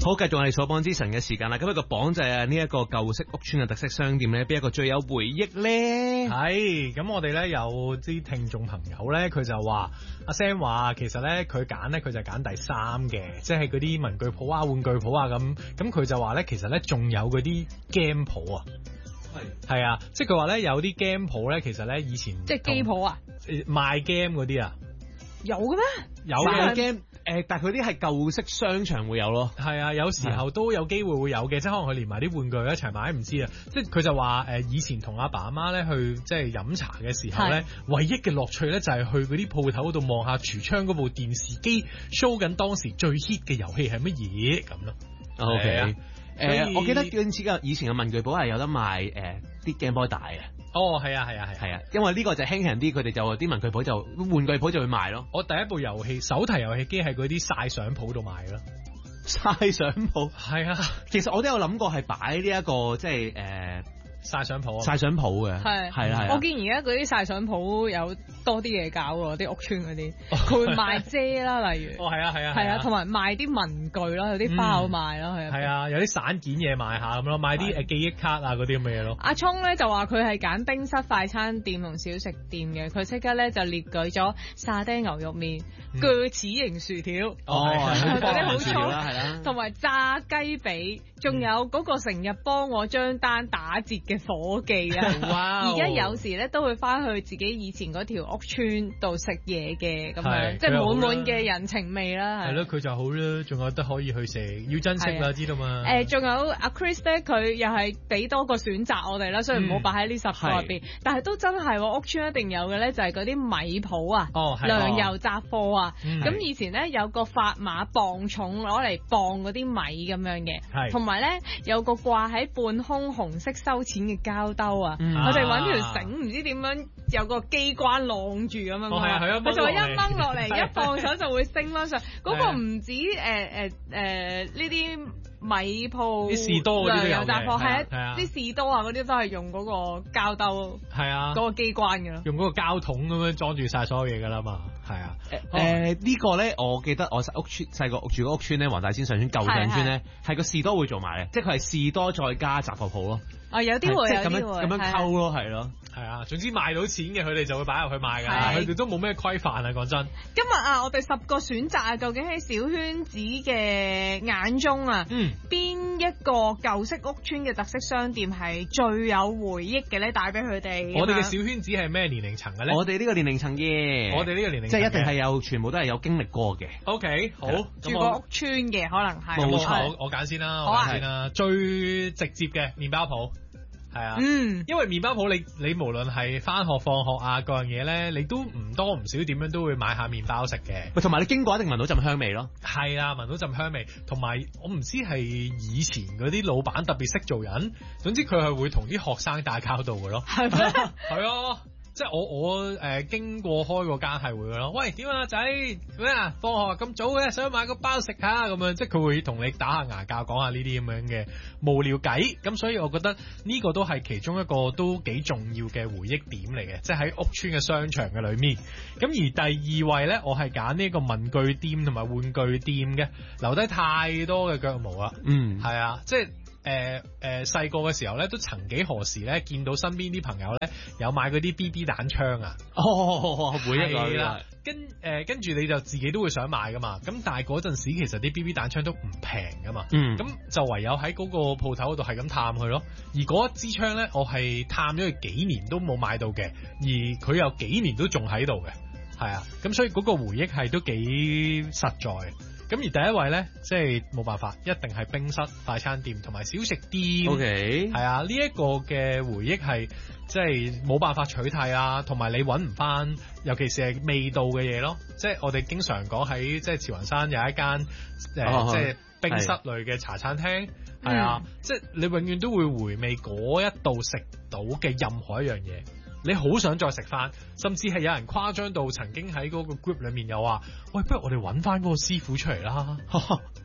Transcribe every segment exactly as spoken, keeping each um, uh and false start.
好，繼續我哋鎖榜之神嘅時間啦。咁一個榜就係呢一個舊式屋邨嘅特色商店咧，邊一個最有回憶咧？ 係咁，我哋咧有啲聽眾朋友咧，佢就話阿 Sam 話，其實咧佢揀咧佢就揀第三嘅，即係嗰啲文具鋪啊、玩具鋪啊咁。咁佢就話咧，其實咧仲有嗰啲 game 鋪啊。係係啊，即係佢話咧有啲 game 鋪咧，其實咧以前即係機鋪啊， 賣 game 嗰啲啊， 有嘅咩？ 有嘅 game。誒，但係佢啲係舊式商場會有咯， 係啊，有時候都有機會會有嘅，即係可能佢連埋啲玩具一齊買，唔知啊。即係佢就話誒，以前同阿爸阿媽咧去即係飲茶嘅時候咧，唯一嘅樂趣咧就係去嗰啲鋪頭度望下櫥窗嗰部電視機 show 緊當時最 hit 嘅遊戲係乜嘢咁咯。 O K，誒，我記得嗰陣時嘅以前嘅文具鋪係有得賣誒啲 Game Boy 大嘅。 哦，係啊，係啊，係係啊，因為呢個就輕輕啲，佢哋就啲文具鋪就玩具鋪就會賣咯。 我第一部遊戲手提遊戲機係嗰啲晒相鋪度賣咯， 晒相鋪係啊。 其實我都有諗過係擺呢一個即係誒。呃晒相鋪啊， 晒相鋪嘅係係啦， 我見而家嗰啲晒相鋪有多啲嘢搞喎，啲屋邨嗰啲，佢會賣遮啦，例如， 哦係啊係啊係啊，同埋賣啲文具啦，有啲包賣啦，係啊， 係啊，有啲散件嘢賣下咁咯，賣啲誒記憶卡啊嗰啲咁嘅嘢咯。 阿聰咧就話佢係揀冰室快餐店同小食店嘅，佢即刻咧就列舉咗沙爹牛肉麵、鋸齒形薯條， 哦， 嗰啲好粗啦，係啦， 同埋炸雞髀，仲有嗰個成日幫我張單打折嘅伙計啊！ 哇！ 而家有時咧都會翻去自己以前嗰條屋邨度食嘢嘅，咁樣即係滿滿嘅人情味啦。 係咯，佢就好啦，仲有得可以去食，要珍惜啦，知道嘛？ 誒，仲有阿 Chris 咧，佢又係俾多個選擇我哋啦，雖然唔好擺喺呢十個入邊，但係都真係屋邨一定有嘅咧，就係嗰啲米鋪啊，糧油雜貨啊。咁以前咧有個砝碼磅重攞嚟磅嗰啲米咁樣嘅，同埋咧有個掛喺半空紅色收錢嘅膠兜啊，我哋揾條繩唔知點樣有個機關晾住咁樣，佢就一掹落嚟，一放手就會升翻上。嗰個唔止誒誒誒呢啲米鋪、 啲士多嗰啲都有嘅， 雜貨係啊，啲士多啊嗰啲都係用嗰個膠兜， 係啊， 嗰個機關嘅咯， 用嗰個膠桶咁樣裝住晒所有嘢噶啦嘛，係啊。 誒呢個咧，我記得我屋邨細個住嗰屋邨咧，黃大仙上村舊上村咧，係個士多會做埋嘅，即係佢係士多再加雜貨鋪咯。 哦，有啲會，有啲會咁樣溝咯，係咯， 係啊，總之賣到錢嘅佢哋就會擺入去賣㗎，佢哋都冇咩規範啊，講真。 今日啊，我哋十個選擇啊，究竟喺小圈子嘅眼中啊，嗯，邊一個舊式屋邨嘅特色商店係最有回憶嘅咧？帶俾佢哋。 我哋嘅小圈子係咩年齡層嘅咧？ 我哋呢個年齡層嘅， 我哋呢個年齡層即係一定係有，全部都係有經歷過嘅。 OK，好， 住過屋邨嘅可能係。 冇錯，我我揀先啦，我揀先啦，最直接嘅麵包鋪。係啊，嗯，因為麵包鋪你你無論係翻學放學啊各樣嘢咧，你都唔多唔少點樣都會買下麵包食嘅。 同埋你經過一定聞到陣香味咯。 係啊，聞到陣香味，同埋我唔知係以前嗰啲老闆特別識做人，總之佢係會同啲學生打交道嘅咯。係咩？係啊。即係我我誒、呃、經過開個間係會嘅咯，喂點啊仔咩啊放學咁早嘅，想買個包食下咁樣，即係佢會同你打下牙膠，講下呢啲咁樣嘅無聊偈，咁所以我覺得呢個都係其中一個都幾重要嘅回憶點嚟嘅，即係喺屋邨嘅商場嘅裏面。咁而第二位咧，我係揀呢個文具店同埋玩具店嘅，留低太多嘅腳毛啦。嗯，係啊，即係。誒誒細個嘅時候咧，都曾幾何時咧，見到身邊啲朋友咧有買嗰啲 B B 彈槍啊！哦，會係啦，跟誒、呃、跟住你就自己都會想買噶嘛。咁但係嗰陣時其實啲 B B 彈槍都唔平噶嘛。嗯，咁就唯有喺嗰個鋪頭嗰度係咁探佢咯。而嗰一支槍咧，我係探咗佢幾年都冇買到嘅，而佢又幾年都仲喺度嘅。係啊，咁所以嗰個回憶係都幾實在。咁而第一位咧，即係冇辦法，一定係冰室、快餐店同埋小食店。OK，係啊，呢、這、一個嘅回憶係即係冇辦法取替啊，同埋你揾唔翻，尤其是係味道嘅嘢咯。即係我哋經常講喺即係慈雲山有一間誒，呃 oh, 即係冰室類嘅茶餐廳，係是啊，嗯、即係你永遠都會回味嗰一度食到嘅任何一樣嘢。你好想再食翻，甚至係有人誇張到曾經喺嗰個 group 裏面有話，喂，不如我哋揾翻嗰個師傅出嚟啦。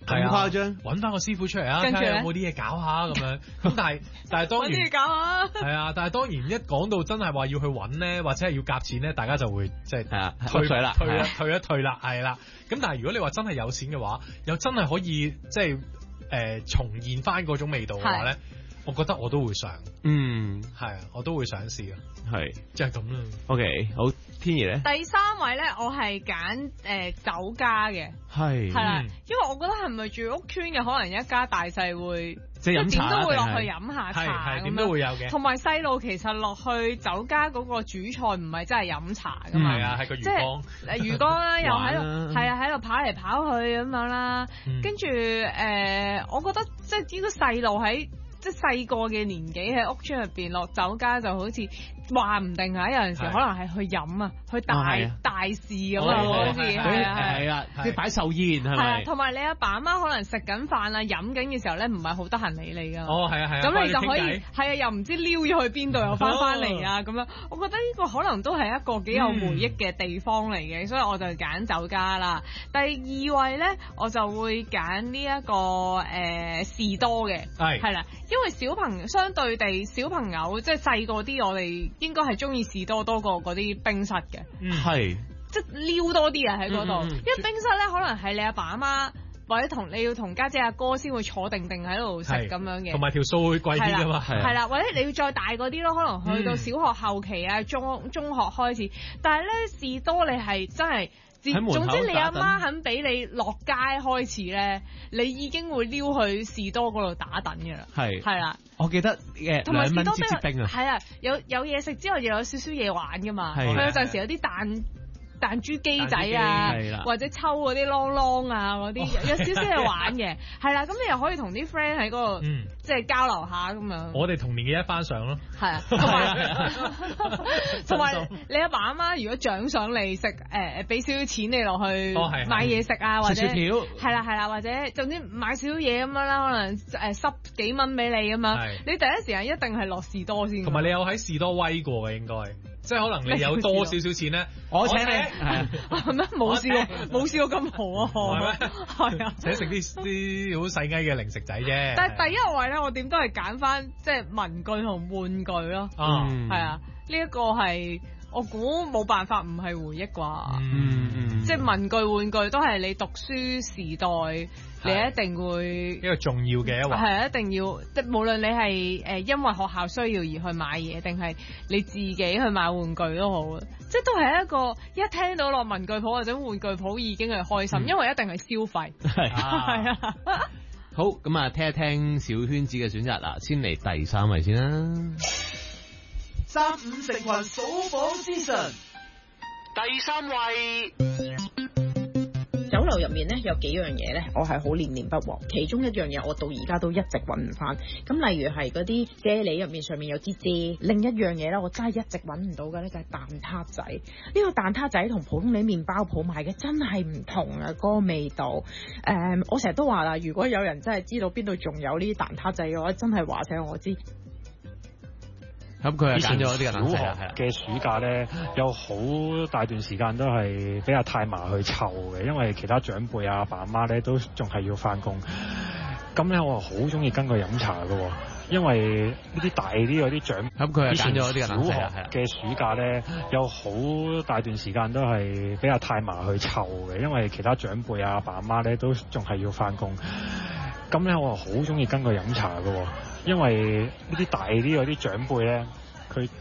咁誇張， 揾翻個師傅出嚟啊，睇下有冇啲嘢搞下咁樣。咁但係但係當然揾啲嘢搞下。係啊，但係當然一講到真係話要去揾咧，或者係要夾錢咧，大家就會即係退水啦， 退一退一退啦，係啦。咁但係如果你話真係有錢嘅話，又真係可以即係誒重現翻嗰種味道嘅話咧，我覺得我都會想。嗯，係啊，我都會想試啊。係，就係咁啦。 OK，好，天怡咧。 第三位咧，我係揀誒酒家嘅。係。係啦，因為我覺得係咪住屋村嘅，可能一家大細會即係飲茶， 點都會落去飲下茶咁樣。 點都會有嘅。 同埋細路其實落去酒家嗰個主菜唔係真係飲茶㗎嘛。 係啊，係個魚缸。 誒魚缸啦，又喺度，係啊，喺度跑嚟跑去咁樣啦。跟住誒，我覺得即係呢個細路喺。即係細個嘅年紀喺屋村入邊落酒家就好似話唔定啊！有陣時可能係去飲啊，去大大事咁啊，好似係啊係啊，即係擺壽宴係咪？ 同埋你阿爸阿媽可能食緊飯啊、飲緊嘅時候咧，唔係好得閒理你㗎。 哦，係啊係啊。 咁你就可以係啊，又唔知撩咗去邊度，又翻翻嚟啊咁樣。我覺得呢個可能都係一個幾有回憶嘅地方嚟嘅，所以我就揀酒家啦。第二位咧，我就會揀呢一個誒士多嘅，係係啦。因為小朋友相對地小朋友即係細個啲，我哋應該係中意士多多過嗰啲冰室嘅， 係、嗯、 即係撩多啲啊喺嗰度。 嗯嗯、 因為冰室咧可能係你阿爸阿媽或者同你要同家姐阿哥先會坐定定喺度食咁樣嘅， 同埋條數會貴啲㗎嘛， 係啦，或者你要再大嗰啲咯，可能去到小學後期啊、中中學開始，但係咧士多你係真係。總之你阿媽肯俾你落街開始咧，你已經會撩去士多嗰度打躉㗎啦。係係啦， 我記得誒同埋士多接接冰啊， 係啊，有有嘢食之外，又有少少嘢玩㗎嘛。佢有陣時有啲彈彈珠機仔啊，或者抽嗰啲啷啷啊嗰啲，有少少嘢玩嘅。係啦，咁你又可以同啲 friend 喺嗰度即係交流下咁樣。 我哋童年嘅一番賞咯。 係啊，同埋同埋你阿爸阿媽如果獎賞你食誒俾少少錢你落去買嘢食啊，或者係啦係啦，或者總之買少少嘢咁樣啦，可能誒濕幾蚊俾你咁樣，你第一時間一定係落士多先。 同埋你有喺士多威過嘅應該。即係可能你有多少少錢咧， 我請你係咩？冇試過，冇試過咁好啊！係咩？係啊， 請食啲啲好細雞嘅零食仔啫。 但係第一位咧，我點都係揀翻即係文具同玩具咯。嗯，係啊，呢一個係我估冇辦法唔係回憶啩。嗯嗯，即係文具玩具都係你讀書時代。你一定會一個重要嘅一環， 係一定要，即係無論你係誒因為學校需要而去買嘢，定係你自己去買玩具都好，即係都係一個一聽到落文具鋪或者玩具鋪已經係開心，嗯、因為一定係消費。係係啊。 好，咁啊，聽一聽小圈子嘅選擇啦，先嚟第三位先啦。 三五成群數榜之神，第三位。 酒樓入面咧有幾樣嘢咧，我係好念念不忘。其中一樣嘢我到而家都一直揾唔翻。咁例如係嗰啲啫喱入面上面有支蔗。另一樣嘢咧，我真係一直揾唔到嘅咧，就係蛋撻仔。呢個蛋撻仔同普通你麵包鋪賣嘅真係唔同啊！嗰個味道。誒，我成日都話啦，如果有人真係知道邊度仲有呢啲蛋撻仔嘅話，真係話請我知。 咁佢係揀咗啲小學嘅暑假咧，有好大段時間都係俾阿太嫲去湊嘅，因為其他長輩啊、阿爸阿媽咧都仲係要翻工。咁咧，我好中意跟佢飲茶嘅，因為呢啲大啲嗰啲長， 咁佢係揀咗啲小學嘅暑假咧，有好大段時間都係俾阿太嫲去湊嘅，因為其他長輩啊、阿爸阿媽咧都仲係要翻工。咁咧，我好中意跟佢飲茶嘅，因為呢啲大啲嗰啲長輩咧，佢